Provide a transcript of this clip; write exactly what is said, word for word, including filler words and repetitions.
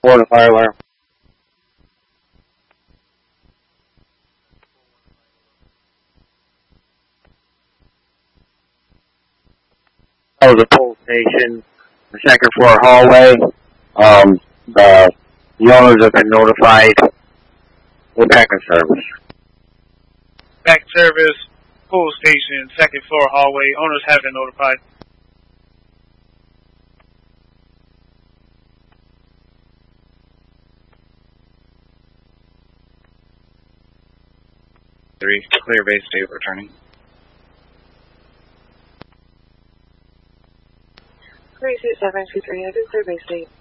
Florida fire alarm. That was a pole station, the second floor hallway. Um, the, the owners have been notified. We're back in service. Back service, pool station, second floor hallway. Owners have been notified. Three, clear base state returning. three two seven two three, I do clear base state.